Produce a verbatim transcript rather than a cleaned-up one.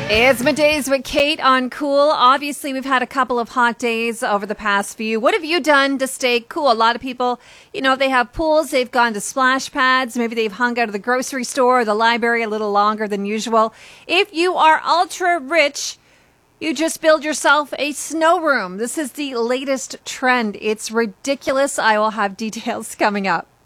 It's Middays with Kate on Cool. Obviously, we've had a couple of hot days over the past few. What have you done to stay cool? A lot of people, you know, they have pools, they've gone to splash pads, maybe they've hung out of the grocery store or the library a little longer than usual. If you are ultra rich, you just build yourself a snow room. This is the latest trend. It's ridiculous. I will have details coming up.